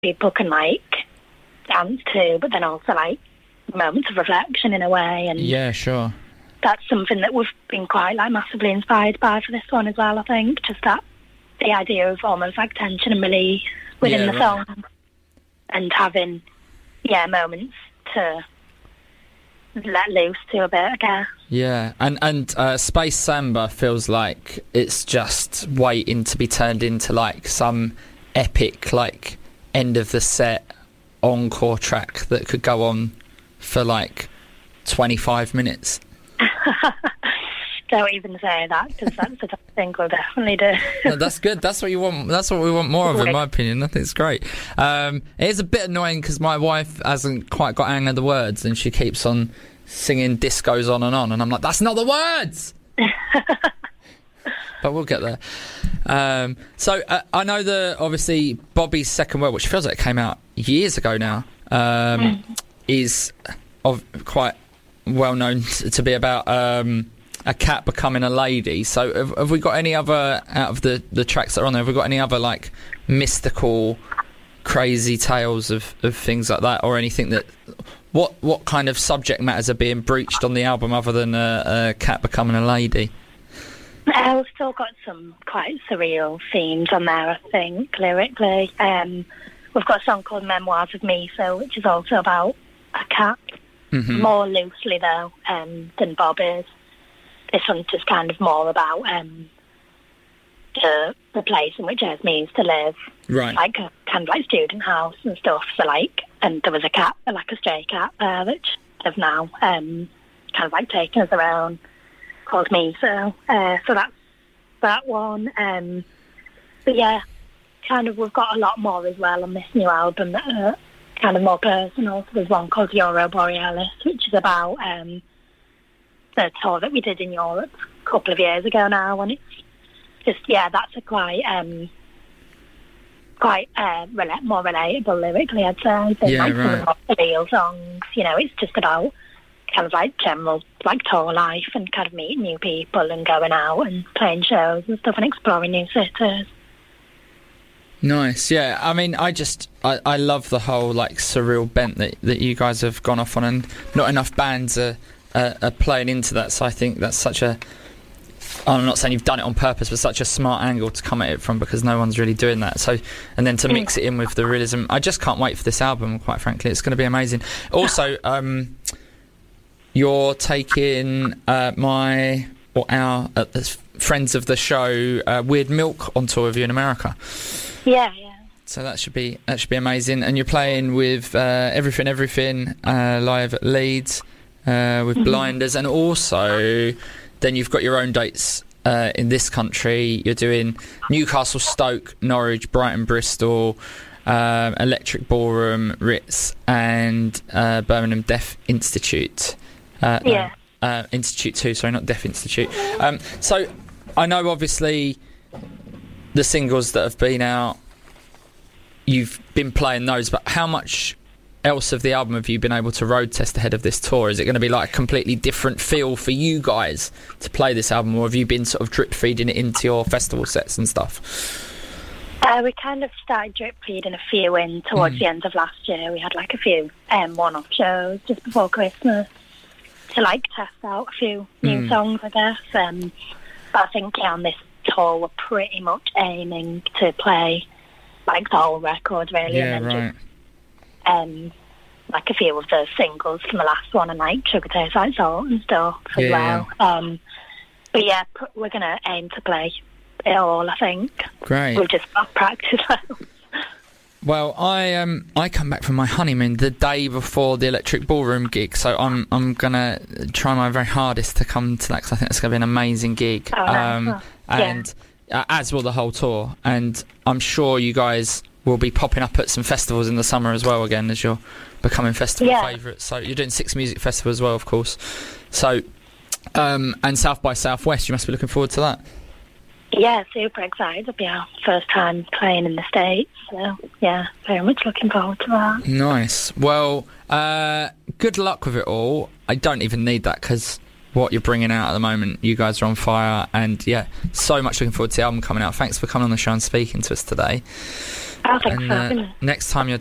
people can like dance to, but then also like moments of reflection in a way. And yeah, sure. That's something that we've been quite like massively inspired by for this one as well. I think just that the idea of almost like tension and release within the song, and having moments to let loose to a bit, I guess. Yeah, and Space Samba feels like it's just waiting to be turned into like some epic like end of the set encore track that could go on for like 25 minutes. Don't even say that, because that's the type of thing we'll definitely do. No, that's good. That's what you want. That's what we want more of, in my opinion. I think it's great. It is a bit annoying because my wife hasn't quite got hang of the words, and she keeps on singing "Disco's on," and I'm like, that's not the words. But we'll get there. So I know obviously Bobby's second word, which feels like it came out years ago now, is quite well known to be about a cat becoming a lady. So have we got any other, out of the tracks that are on there, have we got any other like mystical, crazy tales of things like that, or anything that what kind of subject matters are being breached on the album other than a cat becoming a lady? We've still got some quite surreal themes on there, I think, lyrically. We've got a song called Memoirs of Miso, which is also about a cat, more loosely though than Bob is. This one's just kind of more about the place in which Esme used to live, right? Like a kind of like student house and stuff. So like, and there was a cat, like a stray cat there, which have now kind of like taken as their own, called Miso. So that's that one. But yeah, kind of we've got a lot more as well on this new album that are kind of more personal. So there's one called Euro Borealis, which is about the tour that we did in Europe a couple of years ago now, and it's just that's a quite more relatable lyrically, I'd say, than like some of the real songs. You know, it's just about kind of like general like tour life and kind of meeting new people and going out and playing shows and stuff and exploring new cities. Nice, yeah. I mean, I love the whole like surreal bent that you guys have gone off on, and not enough bands are playing into that. So I think that's such a, I'm not saying you've done it on purpose, but such a smart angle to come at it from, because no one's really doing that. So, and then to mix it in with the realism, I just can't wait for this album, quite frankly. It's going to be amazing. Also, you're taking our friends of the show, Weird Milk, on tour with you in America. Yeah. So that should be amazing. And you're playing with Everything live at Leeds with Blinders, and also then you've got your own dates in this country. You're doing Newcastle, Stoke, Norwich, Brighton, Bristol, Electric Ballroom, Ritz, and Birmingham Deaf Institute. Institute 2, sorry, not Deaf Institute. So I know obviously the singles that have been out, you've been playing those, but how much else of the album have you been able to road test ahead of this tour? Is it going to be like a completely different feel for you guys to play this album, or have you been sort of drip feeding it into your festival sets and stuff? We kind of started drip feeding a few in towards the end of last year. We had like a few one-off shows just before Christmas to like test out a few new songs, I guess. But I think on this tour we're pretty much aiming to play like the whole record really, and then just like a few of the singles from the last one, and like Sugar Tastes Like Salt and stuff as well. But yeah, we're gonna aim to play it all, I think. Great. We've just got practice. Well, I come back from my honeymoon the day before the Electric Ballroom gig, so I'm gonna try my very hardest to come to that, because I think it's gonna be an amazing gig. And as will the whole tour, and I'm sure you guys will be popping up at some festivals in the summer as well again, as you're becoming festival favourites. So you're doing Six Music Festival as well, of course. So and South by Southwest, you must be looking forward to that. Yeah, super excited. It'll be our first time playing in the States, so yeah, very much looking forward to that. Nice. Well, good luck with it all. I don't even need that, because what you're bringing out at the moment. You guys are on fire, and yeah, so much looking forward to the album coming out. Thanks for coming on the show and speaking to us today. Oh, thanks for having me. Next time you're